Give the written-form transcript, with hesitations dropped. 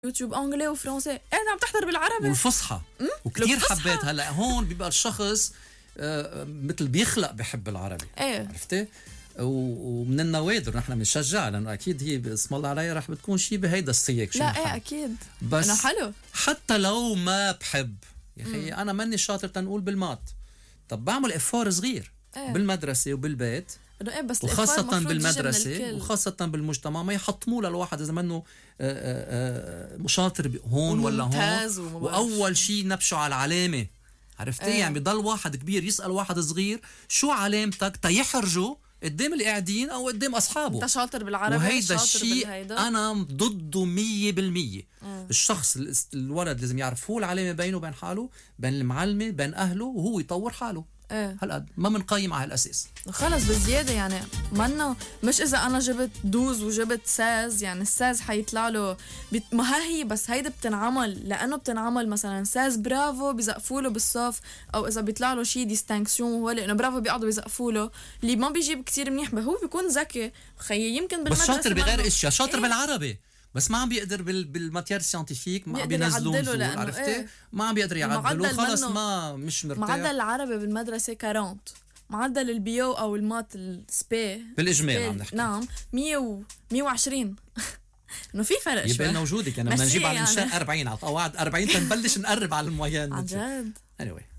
يوتيوب انجلي وفرنسي قاعد عم تحضر بالعربي والفصحى وكتير حبيت. هلا هون بيبقى الشخص مثل بيخلق بحب العربي. عرفتي؟ ومن النوادر نحن بنشجعها لانه اكيد هي اسم الله عليها رح بتكون شيء بهيدا السياق. لا اكيد بس انه حلو. حتى لو ما بحب يا اخي انا ماني شاطر تنقول بالمات، طب بعمل افار صغير بالمدرسه وبالبيت بس وخاصة بالمدرسة وخاصة بالمجتمع ما يحطموه للواحد إذا منه مشاطر هون ولا هون. وأول شيء نبشوا على العلامة. عرفتي؟ يعني بضل واحد كبير يسأل واحد صغير شو علامتك تيحرجه قدام اللي قاعدين أو قدام أصحابه. أنت شاطر بالعربي وهيدا الشيء أنا ضده 100%. الشخص الولد لازم يعرف هو العلامة بينه وبين حاله، بين المعلمة، بين أهله، وهو يطور حاله. هالقد ما منقيم على هالاساس خلص بزياده. يعني منه مش اذا انا جبت دوز وجبت ساز يعني الساز حيطلع له ما هي بس هيدا بتنعمل لانه بتنعمل مثلا ساز برافو بيزقفوا له بالصف، او اذا بيطلع له شيء ديستانكسيون هو لانه برافو بيقعدوا بيزقفوا له. اللي ما بيجيب كتير منيح هو بيكون ذكي خيي يمكن بس شاطر بغير اشياء، شاطر بالعربي بس ما عم بيقدر بالماتير سيانتيفيك، ما عم بينزلوه. عرفتي؟ ما عم بيقدر يعدلوه خلص ما مش مرتاح. معدل العربي بالمدرسة 40، معدل البيو او المات السبي بالاجمال عم نحكي نعم 120 انه في فرق شوي. يبقى لنا وجودك يعني بدنا نجيب على الانشاء 40 على القواعد 40 تنبلش نقرب على المويان عن جد. anyway